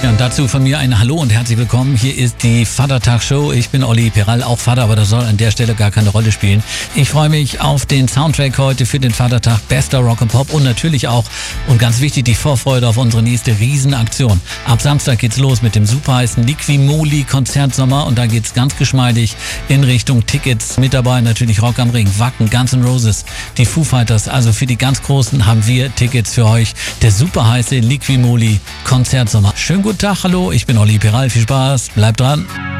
Ja, und dazu von mir ein Hallo und herzlich willkommen. Hier ist die Vatertag-Show. Ich bin Olli Peral, auch Vater, aber das soll an der Stelle gar keine Rolle spielen. Ich freue mich auf den Soundtrack heute für den Vatertag, bester Rock and Pop und natürlich auch, und ganz wichtig, die Vorfreude auf unsere nächste Riesenaktion. Ab Samstag geht's los mit dem super heißen Liqui-Moly Konzertsommer und da geht's ganz geschmeidig in Richtung Tickets. Mit dabei natürlich Rock am Ring, Wacken, Guns N' Roses, die Foo Fighters. Also für die ganz Großen haben wir Tickets für euch. Der super heiße Liqui-Moly Konzertsommer. Schönen guten Tag, hallo, ich bin Olli Peral, viel Spaß, bleibt dran.